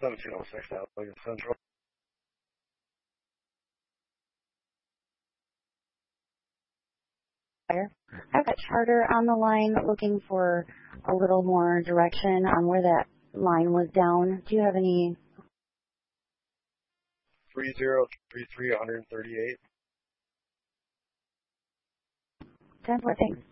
1706 Elliott Central. I've got Charter on the line looking for a little more direction on where that line was down. Do you have any? 3033 138. 10-4, thanks.